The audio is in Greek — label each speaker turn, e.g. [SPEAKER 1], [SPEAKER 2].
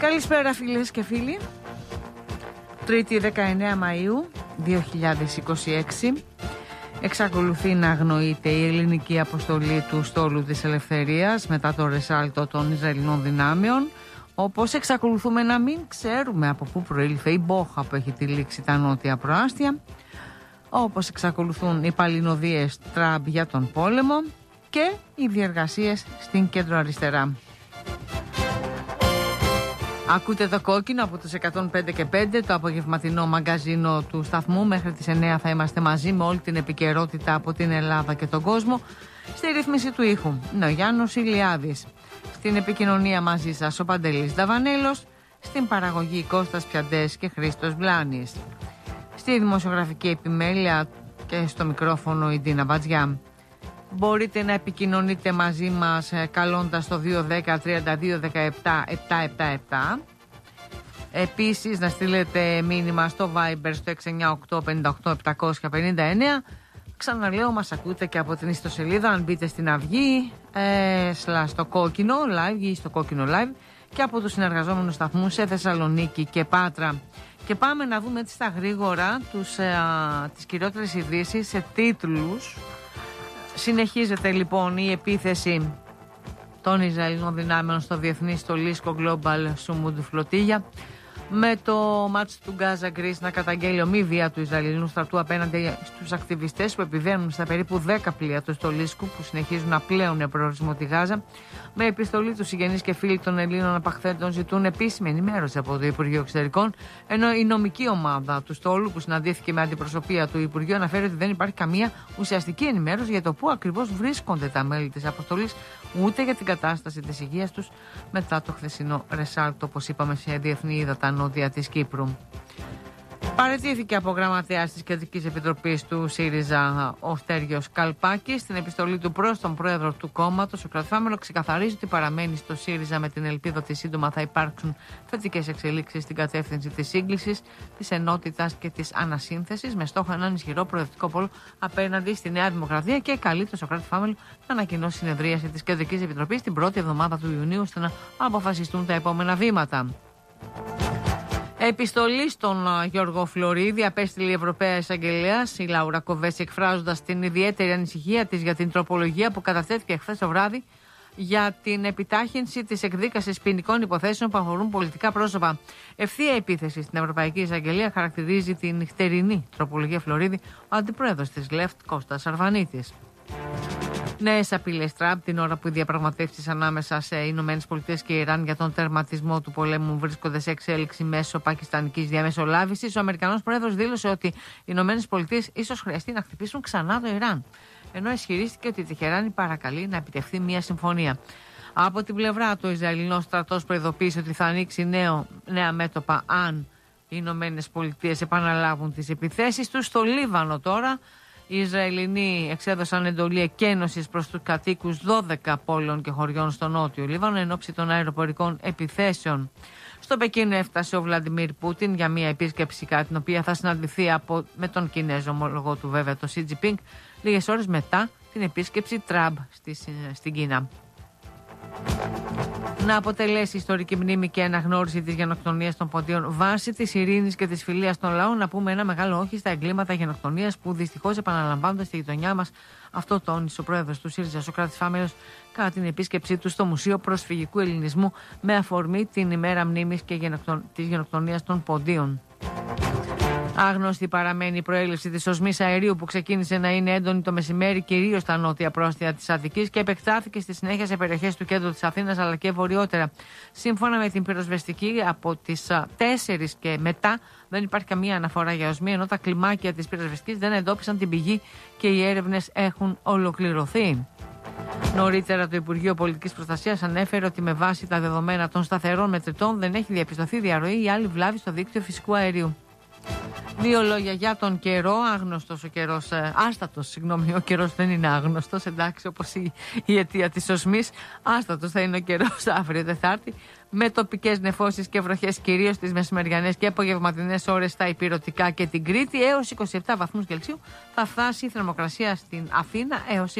[SPEAKER 1] Καλησπέρα φίλες και φίλοι. Τρίτη 19 Μαΐου 2026. Εξακολουθεί να αγνοείται η ελληνική αποστολή του στόλου της Ελευθερίας μετά το ρεσάλτο των Ισραηλινών δυνάμεων, όπως εξακολουθούμε να μην ξέρουμε από πού προήλθε η μπόχα που έχει τυλίξει τα νότια προάστια, όπως εξακολουθούν οι παλινοδίες Τραμπ για τον πόλεμο και οι διεργασίες στην κέντρο αριστερά. Ακούτε το κόκκινο από τους 105 και 5, το απογευματινό μαγκαζίνο του σταθμού. Μέχρι τις 9 θα είμαστε μαζί με όλη την επικαιρότητα από την Ελλάδα και τον κόσμο. Στη ρύθμιση του ήχου είναι ο Γιάννος Ηλιάδης. Στην επικοινωνία μαζί σας ο Παντελής Δαβανέλος. Στην παραγωγή Κώστας Πιαντές και Χρήστος Βλάνης. Στη δημοσιογραφική επιμέλεια και στο μικρόφωνο η Ντίνα Μπατζιά. Μπορείτε να επικοινωνείτε μαζί μας καλώντας το 210 32 17 777. Επίσης να στείλετε μήνυμα στο Viber στο 698 58 759. Ξαναλέω, μας ακούτε και από την ιστοσελίδα. Αν μπείτε στην Αυγή στο Κόκκινο Live ή στο Κόκκινο Live και από τους συνεργαζόμενους σταθμούς σε Θεσσαλονίκη και Πάτρα. Και πάμε να δούμε έτσι στα γρήγορα τις κυριότερες ειδήσεις σε τίτλους. Συνεχίζεται λοιπόν η επίθεση των Ισραηλινών δυνάμεων στο διεθνή στολίσκο Global Sumud Flotilla, με το μάτς του Gaza Greece να καταγγέλει ομή βία του Ισραηλινού στρατού απέναντι στους ακτιβιστές που επιβαίνουν στα περίπου 10 πλοία του στολίσκου που συνεχίζουν να πλέουν προορισμό τη Γάζα. Με επιστολή του συγγενείς και φίλοι των Ελλήνων απαχθέντων ζητούν επίσημη ενημέρωση από το Υπουργείο Εξωτερικών, ενώ η νομική ομάδα του στόλου που συναντήθηκε με αντιπροσωπεία του Υπουργείου αναφέρει ότι δεν υπάρχει καμία ουσιαστική ενημέρωση για το πού ακριβώς βρίσκονται τα μέλη της αποστολής, ούτε για την κατάσταση της υγείας τους μετά το χθεσινό ρεσάλτο, όπως είπαμε, σε διεθνή ύδατα νότια της Κύπρου. Παραιτήθηκε από γραμματέας της Κεντρικής Επιτροπής του ΣΥΡΙΖΑ ο Στέργιος Καλπάκης. Στην επιστολή του προς τον πρόεδρο του κόμματος, ο κρατουφάμενο ξεκαθαρίζει ότι παραμένει στο ΣΥΡΙΖΑ με την ελπίδα ότι σύντομα θα υπάρξουν θετικές εξελίξεις στην κατεύθυνση της σύγκλησης, της ενότητας και της ανασύνθεσης, με στόχο έναν ισχυρό προοδευτικό πόλο απέναντι στη Νέα Δημοκρατία, και καλεί τον Σωκράτη Φάμελο να ανακοινώσει συνεδρίαση της Κεντρικής Επιτροπής την πρώτη εβδομάδα του Ιουνίου, ώστε να αποφασιστούν τα επόμενα βήματα. Επιστολή στον Γιώργο Φλωρίδη απέστειλε η Ευρωπαία Εισαγγελέας, η Λάουρα Κοβέση, εκφράζοντας την ιδιαίτερη ανησυχία της για την τροπολογία που καταθέθηκε χθες το βράδυ για την επιτάχυνση της εκδίκασης ποινικών υποθέσεων που αφορούν πολιτικά πρόσωπα. Ευθεία επίθεση στην Ευρωπαϊκή Εισαγγελία χαρακτηρίζει την νυχτερινή τροπολογία Φλωρίδη ο αντιπρόεδρος της ΛΕΦΤ Κώστας Αρβανίτης. Νέες απειλές Τραμπ την ώρα που οι διαπραγματεύσεις ανάμεσα σε ΗΠΑ και Ιράν για τον τερματισμό του πολέμου βρίσκονται σε εξέλιξη μέσω πακιστανικής διαμεσολάβησης. Ο Αμερικανός πρόεδρος δήλωσε ότι οι ΗΠΑ ίσως χρειαστεί να χτυπήσουν ξανά το Ιράν, ενώ ισχυρίστηκε ότι η Τεχεράνη παρακαλεί να επιτευχθεί μια συμφωνία. Από την πλευρά του, ο Ισραηλινός στρατός προειδοποίησε ότι θα ανοίξει νέα μέτωπα αν οι ΗΠΑ επαναλάβουν τις επιθέσεις τους. Στο Λίβανο τώρα, οι Ισραηλινοί εξέδωσαν εντολή εκένωσης προς τους κατοίκους 12 πόλεων και χωριών στο νότιο Λίβανο εν ώψη των αεροπορικών επιθέσεων. Στο Πεκίνο έφτασε ο Βλαντιμίρ Πούτιν για μια επίσκεψη κατά την οποία θα συναντηθεί με τον Κινέζο ομολογό του, βέβαια, το Σι Τζινπίνγκ, λίγες ώρες μετά την επίσκεψη Τραμπ στην Κίνα. Να αποτελέσει ιστορική μνήμη και αναγνώριση της γενοκτονίας των ποντίων βάση της ειρήνης και της φιλίας των λαών, να πούμε ένα μεγάλο όχι στα εγκλήματα γενοκτονίας που δυστυχώς επαναλαμβάνονται στη γειτονιά μας. Αυτό τόνισε ο πρόεδρος του ΣΥΡΙΖΑ, Σωκράτης Φάμελος, κατά την επίσκεψή του στο Μουσείο Προσφυγικού Ελληνισμού με αφορμή την ημέρα μνήμης και της γενοκτονίας των ποντίων. Άγνωστη παραμένει η προέλευση της οσμής αερίου που ξεκίνησε να είναι έντονη το μεσημέρι κυρίως στα νότια πρόστια της Αττικής και επεκτάθηκε στη συνέχεια σε περιοχές του κέντρου της Αθήνας αλλά και βορειότερα. Σύμφωνα με την πυροσβεστική, από τις 4 και μετά δεν υπάρχει καμία αναφορά για οσμή, ενώ τα κλιμάκια της πυροσβεστικής δεν εντόπισαν την πηγή και οι έρευνες έχουν ολοκληρωθεί. Νωρίτερα, το Υπουργείο Πολιτικής Προστασίας ανέφερε ότι με βάση τα δεδομένα των σταθερών μετρητών δεν έχει διαπιστωθεί διαρροή ή άλλη βλάβη στο δίκτυο φυσικού αερίου. Δύο λόγια για τον καιρό. Άγνωστος ο καιρός, άστατος, συγγνώμη, ο καιρός δεν είναι άγνωστος, εντάξει, όπως η αιτία της οσμής. Άστατος θα είναι ο καιρός αύριο Τετάρτη, με τοπικές νεφώσεις και βροχές κυρίως στις μεσημεριανές και απογευματινές ώρες στα Ηπειρωτικά και την Κρήτη. Έως 27 βαθμούς Κελσίου θα φτάσει η θερμοκρασία στην Αθήνα, έως